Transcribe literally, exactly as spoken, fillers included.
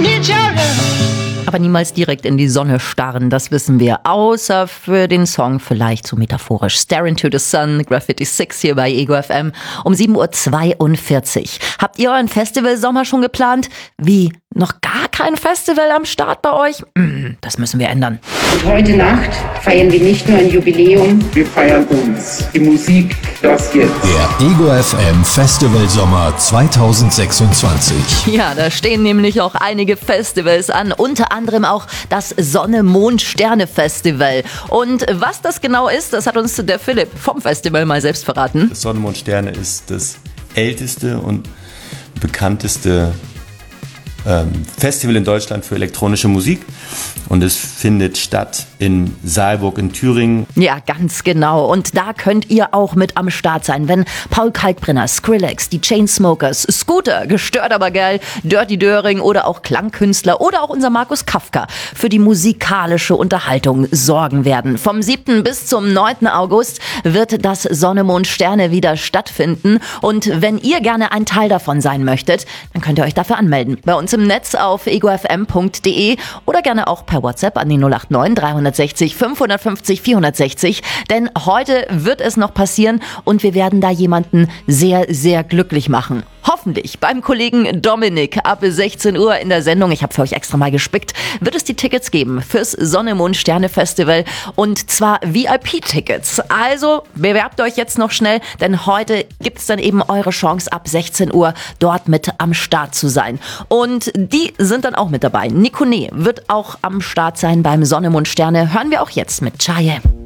down here, children. Aber niemals direkt in die Sonne starren, das wissen wir. Außer für den Song vielleicht so metaphorisch. Stare into the Sun, Graffiti Six hier bei Ego F M um sieben Uhr zweiundvierzig. Habt ihr euren Festivalsommer schon geplant? Wie? Noch gar kein Festival am Start bei euch? Das müssen wir ändern. Und heute Nacht feiern wir nicht nur ein Jubiläum. Wir feiern uns. Die Musik, das jetzt. Der Ego F M Festivalsommer zweitausendsechsundzwanzig. Ja, da stehen nämlich auch einige Festivals an, unter anderem auch das Sonne-Mond-Sterne-Festival. Und was das genau ist, das hat uns der Philipp vom Festival mal selbst verraten. Das Sonne, Mond, Sterne ist das älteste und bekannteste ähm, Festival in Deutschland für elektronische Musik. Und es findet statt in Saalburg in Thüringen. Ja, ganz genau. Und da könnt ihr auch mit am Start sein, wenn Paul Kalkbrenner, Skrillex, die Chainsmokers, Scooter, gestört aber geil, Dirty Döring oder auch Klangkünstler oder auch unser Markus Kafka für die musikalische Unterhaltung sorgen werden. Vom siebten bis zum neunten August wird das Sonne, Mond, Sterne wieder stattfinden. Und wenn ihr gerne ein Teil davon sein möchtet, dann könnt ihr euch dafür anmelden. Bei uns im Netz auf ego f m punkt d e oder gerne auch per WhatsApp an die null acht neun dreihundertsechzig fünfhundertfünfzig vierhundertsechzig. Denn heute wird es noch passieren und wir werden da jemanden sehr, sehr glücklich machen. Hoffentlich beim Kollegen Dominik ab sechzehn Uhr in der Sendung. Ich habe für euch extra mal gespickt. Wird es die Tickets geben fürs Sonne, Mond, Sterne Festival und zwar V I P-Tickets. Also bewerbt euch jetzt noch schnell, denn heute gibt es dann eben eure Chance ab sechzehn Uhr dort mit am Start zu sein. Und die sind dann auch mit dabei. Nikone wird auch am Start sein beim Sonne, Mond, Sterne. Hören wir auch jetzt mit Chaye.